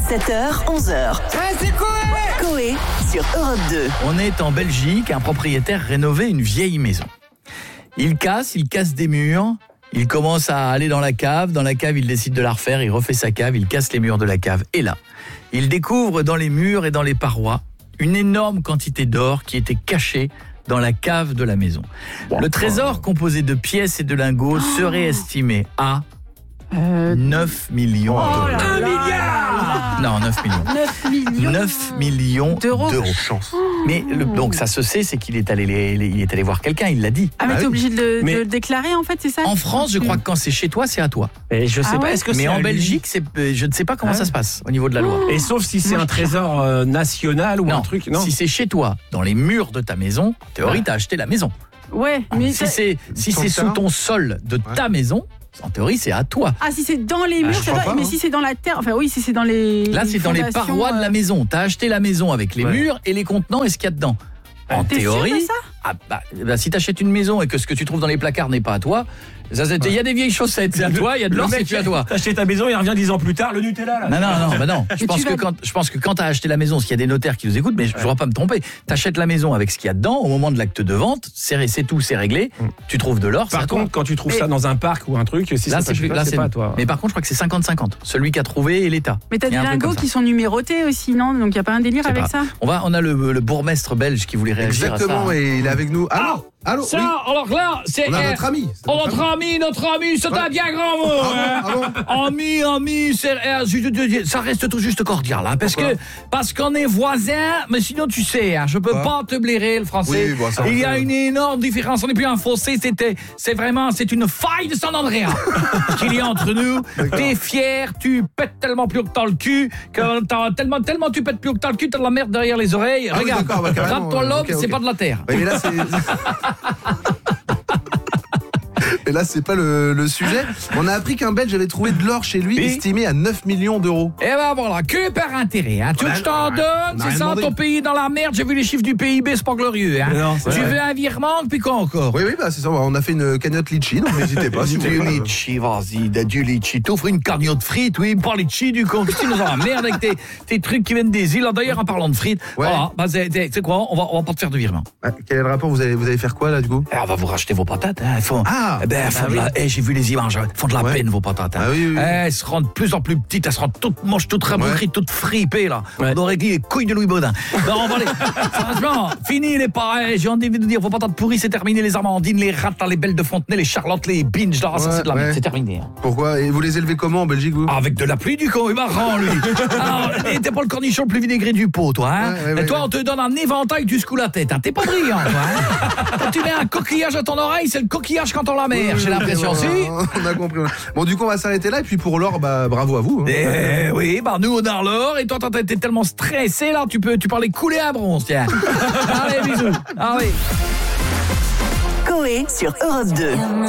7h, 11h. C'est Coé sur Europe 2. On est en Belgique, un propriétaire rénovait une vieille maison. Il casse des murs, il commence à aller dans la cave, il décide de la refaire, il refait sa cave, il casse les murs de la cave. Et là, il découvre dans les murs et dans les parois une énorme quantité d'or qui était cachée dans la cave de la maison. Le trésor composé de pièces et de lingots serait estimé à 9 millions d'euros. 1 milliard. Non, 9 millions. 9 millions d'euros. Chance. Mais donc ça se sait, c'est qu'il est allé voir quelqu'un, il l'a dit. Ah, mais t'es obligé de Mais- le déclarer, en fait, c'est ça? En France, je crois que quand c'est chez toi, c'est à toi. Et je sais Ah pas, ouais. est-ce que Mais c'est à en lui Belgique, je ne sais pas comment ça se passe au niveau de la loi. Et sauf si c'est un trésor national ou un truc, non? Si c'est chez toi, dans les murs de ta maison, en théorie, t'as acheté la maison. Ouais, mais Si c'est sous ton sol de ta maison, en théorie, c'est à toi. Ah, si c'est dans les murs, je c'est crois vrai, pas, mais hein. si c'est dans la terre, enfin oui, si c'est dans les. Là, c'est dans les fondations, parois de la maison. T'as acheté la maison avec les Ouais. murs et les contenants et ce qu'il y a dedans. En T'es sûr théorie, de ça? si t'achètes une maison et que ce que tu trouves dans les placards n'est pas à toi, il y a des vieilles chaussettes, c'est à toi, il y a de l'or, c'est à toi. T'as acheté ta maison, il revient 10 ans plus tard, le Nutella là. Non. Je pense que quand t'as acheté la maison, s'il y a des notaires qui nous écoutent, mais je ne dois pas me tromper, t'achètes la maison avec ce qu'il y a dedans, au moment de l'acte de vente, c'est tout, c'est réglé, tu trouves de l'or, c'est Par à toi. contre, quand tu trouves ça dans un parc ou un truc, si Là, ça c'est pas à toi. Mais par contre, je crois que c'est 50-50. Celui qui a trouvé et l'État. Mais t'as Il y des a un truc lingots comme ça. qui sont numérotés aussi, non? Donc il n'y a pas un délire Je sais avec pas. ça? On a le bourgmestre belge qui voulait réagir Exactement, à ça. et il est avec nous. Allô, Ça, oui. alors là, c'est. On a notre ami. Notre ami, c'est un bien grand mot. Ami, ça reste tout juste cordial, hein, parce qu'on est voisins, mais sinon tu sais, hein, je peux pas te blairer le français. Oui, bon, ça, il y a c'est- une énorme différence, on n'est plus un fossé, c'est une faille de San Andrea qu'il y a entre nous. T'es fier, tu pètes tellement plus haut que t'as le cul, tellement tu pètes plus haut que t'as le cul, t'as de la merde derrière les oreilles. Ah oui, Regarde, d'accord, bah, carrément, gratte-toi l'homme, ok. c'est pas de la terre. Mais là, c'est. Et là, c'est pas le sujet. On a appris qu'un Belge avait trouvé de l'or chez lui, Oui. estimé à 9 millions d'euros. Et ben voilà, que par intérêt, hein. Tu veux que je t'en donne, on a c'est rien ça, demandé. ton pays dans la merde, j'ai vu les chiffres du PIB, c'est pas glorieux, hein. Non, c'est Tu vrai. veux un virement, puis quoi encore? Oui, bah c'est ça. On a fait une cagnotte litchi, donc n'hésitez pas. si vous Du voulez. litchi, vas-y, du litchi. T'offres une cagnotte frites, oui, pas litchi du con. Qu'est-ce que tu nous emmerdes avec tes trucs qui viennent des îles. D'ailleurs, en parlant de frites, Ouais. voilà, bah, c'est quoi, on va pas te faire de virement. Ah, quel est le rapport? Vous allez faire quoi là, du coup? On va vous racheter vos patates, hein. Ah, J'ai vu les images, font de la Ouais. peine vos patates, hein. Ah oui, oui, oui. Elles se rendent de plus en plus petites, elles se rendent toutes moches, toutes rabougries, toutes fripées, là. Ouais. On aurait dit les couilles de Louis Baudin. Non, on va aller. Franchement, fini les pareils. J'ai envie de dire, vos patates pourries, c'est terminé. Les amandines, les ratas, les belles de Fontenay, les charlottes, les binges, là, ça Ouais, c'est de la merde. ouais. C'est terminé, hein. Pourquoi? Et vous les élevez comment en Belgique, vous? Avec de la pluie du con, il marrant lui. Alors, t'es pas le cornichon le plus vinaigré du pot, toi, hein. Ouais, Et toi, ouais. on te donne un éventail, tu secoues la tête, hein. T'es pas brillant, toi, hein. Quand tu mets un coquillage à ton oreille, c'est le coquillage quand on la mer, j'ai l'impression, si. On a compris. Bon, du coup, on va s'arrêter là. Et puis pour l'or, bah bravo à vous. Hein. Eh oui, bah nous on a l'or et toi t'es tellement stressé là, tu parlais couler un bronze, tiens. Allez, bisous. Ah oui. Coé sur Europe 2.